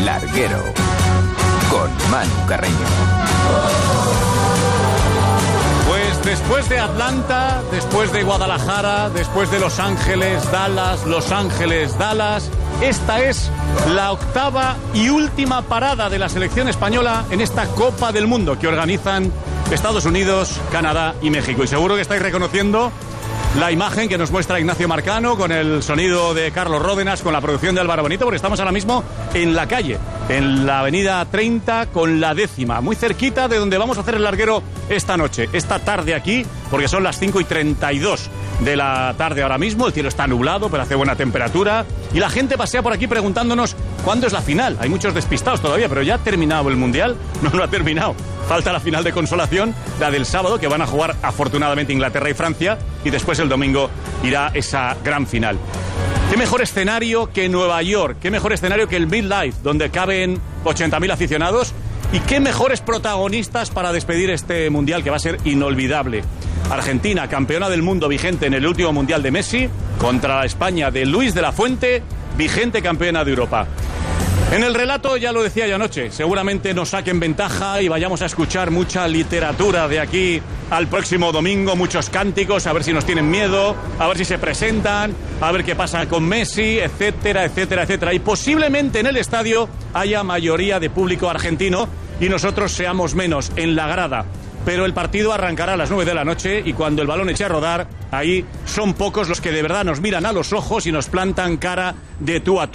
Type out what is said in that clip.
Larguero, con Manu Carreño. Pues después de Atlanta, después de Guadalajara, después de Los Ángeles, Dallas, esta es la octava y última parada de la selección española en esta Copa del Mundo que organizan Estados Unidos, Canadá y México. Y seguro que estáis reconociendo la imagen que nos muestra Ignacio Marcano con el sonido de Carlos Ródenas, con la producción de Álvaro Bonito, porque estamos ahora mismo en la calle, en la avenida 30 con la 10ª, muy cerquita de donde vamos a hacer el larguero esta noche, esta tarde aquí, porque son las 5:32 de la tarde ahora mismo, el cielo está nublado, pero hace buena temperatura, y la gente pasea por aquí preguntándonos cuándo es la final. Hay muchos despistados todavía, pero ¿ya ha terminado el Mundial? No, no ha terminado. Falta la final de consolación, la del sábado, que van a jugar afortunadamente Inglaterra y Francia, y después el domingo irá esa gran final. ¿Qué mejor escenario que Nueva York? ¿Qué mejor escenario que el MetLife, donde caben 80.000 aficionados? ¿Y qué mejores protagonistas para despedir este Mundial que va a ser inolvidable? Argentina, campeona del mundo vigente en el último Mundial de Messi, contra la España de Luis de la Fuente, vigente campeona de Europa. En el relato, ya lo decía yo anoche, seguramente nos saquen ventaja y vayamos a escuchar mucha literatura de aquí al próximo domingo, muchos cánticos, a ver si nos tienen miedo, a ver si se presentan, a ver qué pasa con Messi, etcétera, etcétera, etcétera. Y posiblemente en el estadio haya mayoría de público argentino y nosotros seamos menos en la grada. Pero el partido arrancará a las 9 de la noche y cuando el balón eche a rodar, ahí son pocos los que de verdad nos miran a los ojos y nos plantan cara de tú a tú.